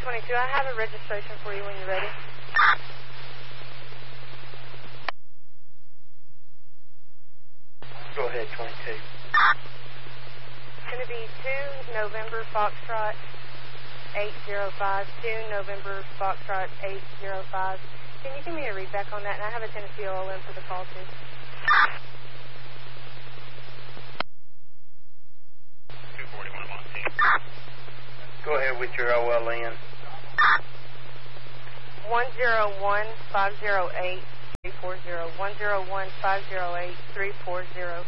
22, I have a registration for you when you're ready. Go ahead, 22. It's going to be 2 November Foxtrot 805. 2 November Foxtrot 805. Can you give me a readback on that? And I have a Tennessee OLN for the call, too. 241 Montana. Go ahead with your OLN. 101-508-340. 101-508-340.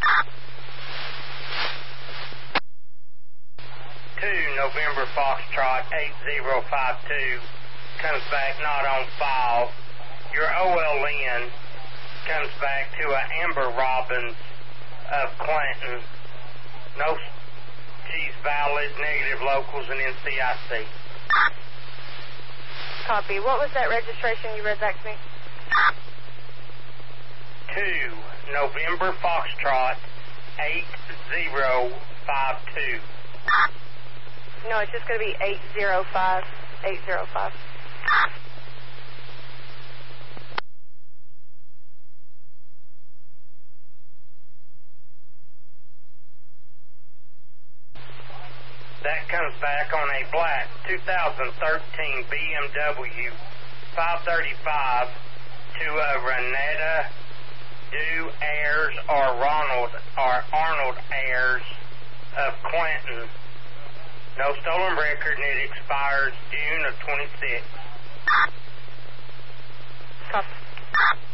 2 November Foxtrot 8052 comes back not on file. Your OLN comes back to a Amber Robbins of Clinton. No, she's valid, negative locals, and NCIC. Copy. What was that registration you read back to me? 2 November Foxtrot 8052. No, it's just going to be 805. 805. That comes back on a black 2013 BMW 535 to a Renetta Dew Ayers or Arnold Ayers of Clinton. No stolen record, and it expires June of 26. Copy.